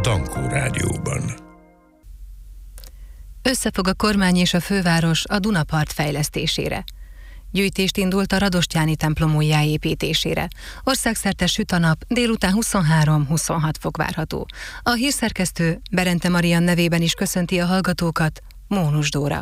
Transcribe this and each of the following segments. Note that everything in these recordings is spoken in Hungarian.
Dankó Rádióban. Összefog a kormány és a főváros a Dunapart fejlesztésére. Gyűjtést indult a Radostyáni templom újjáépítésére. Országszerte süt a nap, délután 23-26 fok várható. A hírszerkesztő Berente Marian nevében is köszönti a hallgatókat, Mónus Dóra.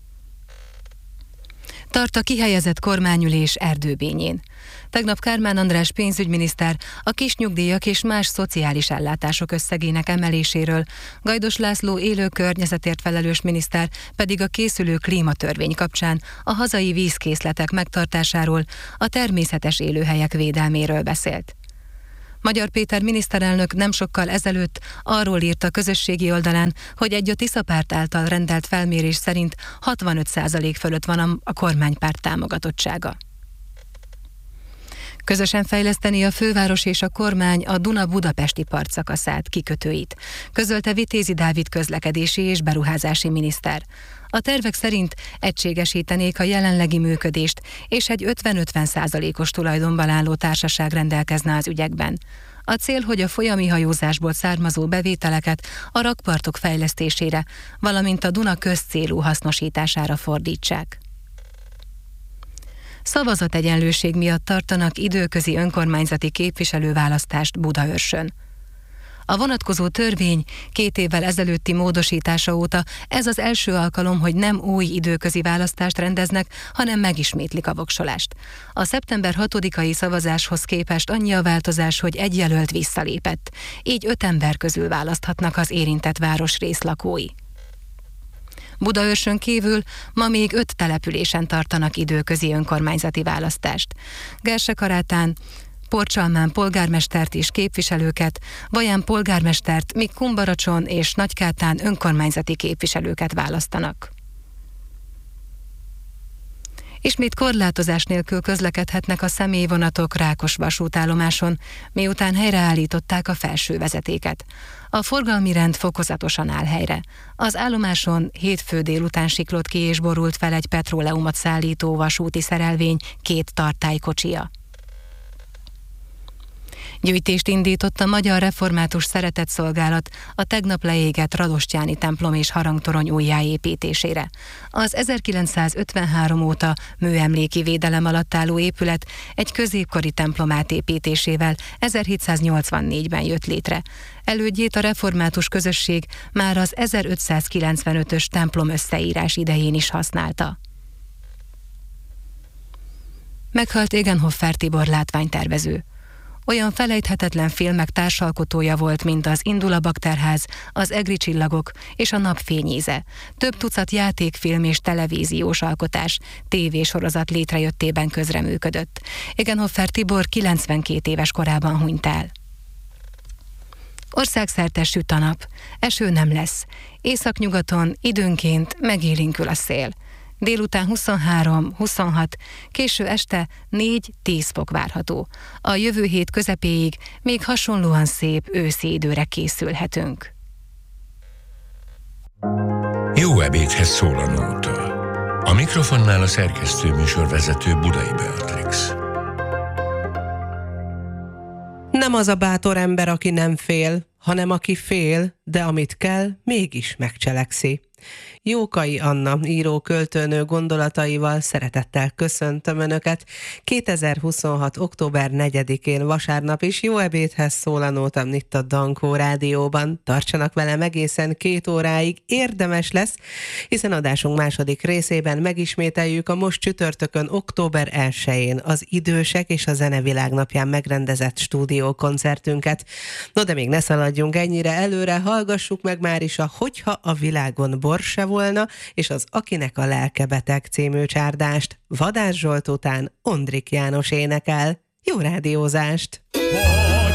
Tart a kihelyezett kormányülés Erdőbényén. Tegnap Kármán András pénzügyminiszter a kisnyugdíjak és más szociális ellátások összegének emeléséről, Gajdos László élő környezetért felelős miniszter pedig a készülő klímatörvény kapcsán a hazai vízkészletek megtartásáról, a természetes élőhelyek védelméről beszélt. Magyar Péter miniszterelnök nem sokkal ezelőtt arról írt a közösségi oldalán, hogy egy a Tiszapárt által rendelt felmérés szerint 65% fölött van a kormánypárt támogatottsága. Közösen fejleszteni a főváros és a kormány a Duna-Budapesti partszakaszát, kikötőit, közölte Vitézi Dávid közlekedési és beruházási miniszter. A tervek szerint egységesítenék a jelenlegi működést, és egy 50-50%-os tulajdonban álló társaság rendelkezne az ügyekben. A cél, hogy a folyami hajózásból származó bevételeket a rakpartok fejlesztésére, valamint a Duna közcélú hasznosítására fordítsák. Szavazategyenlőség miatt tartanak időközi önkormányzati képviselőválasztást Budaörsön. A vonatkozó törvény 2 évvel ezelőtti módosítása óta ez az első alkalom, hogy nem új időközi választást rendeznek, hanem megismétlik a voksolást. A szeptember 6-ai szavazáshoz képest annyi a változás, hogy egy jelölt visszalépett. Így 5 ember közül választhatnak az érintett városrész lakói. Budaörsön kívül ma még 5 településen tartanak időközi önkormányzati választást. Gersekarátán, Porcsalmán polgármestert és képviselőket, Vaján polgármestert, míg Kumbaracson és Nagykátán önkormányzati képviselőket választanak. Ismét korlátozás nélkül közlekedhetnek a személyvonatok Rákos vasútállomáson, miután helyreállították a felső vezetéket. A forgalmi rend fokozatosan áll helyre. Az állomáson hétfő délután siklott ki és borult fel egy petróleumot szállító vasúti szerelvény 2 tartálykocsia. Gyűjtést indított a Magyar Református Szeretetszolgálat a tegnap leégett Radostyáni templom és harangtorony újjáépítésére. Az 1953 óta műemléki védelem alatt álló épület egy középkori templom átépítésével 1784-ben jött létre. Elődjét a református közösség már az 1595-ös templom összeírás idején is használta. Meghalt Egenhofer Tibor látványtervező. Olyan felejthetetlen filmek társalkotója volt, mint az Indul a Bakterház, az Egri csillagok és a Napfényíze. Több tucat játékfilm és televíziós alkotás, tévésorozat létrejöttében közreműködött. Egenhofer Tibor 92 éves korában hunyt el. Országszerte süt a nap, eső nem lesz. Északnyugaton időnként megélénkül a szél. Délután 23-26, késő este 4-10 fok várható. A jövő hét közepéig még hasonlóan szép őszi időre készülhetünk. Jó ebédhez szól a nóta. A mikrofonnál a szerkesztő műsorvezető Budai Beatrix. Nem az a bátor ember, aki nem fél, hanem aki fél, de amit kell, mégis megcselekszi. Jókai Anna író-költőnő gondolataival szeretettel köszöntöm Önöket. 2026. október 4-én vasárnap is jó ebédhez szól a nóta itt a Dankó Rádióban. Tartsanak velem egészen 2 óráig, érdemes lesz, hiszen adásunk második részében megismételjük a most csütörtökön október 1-én az Idősek és a Zenevilág napján megrendezett stúdiókoncertünket. No, de még ne szaladjunk ennyire előre, hallgassuk meg már is a Hogyha a világon bor se volna, és az Akinek a lelke beteg című csárdást. Vadász Zsolt után Ondrik János énekel. Jó rádiózást!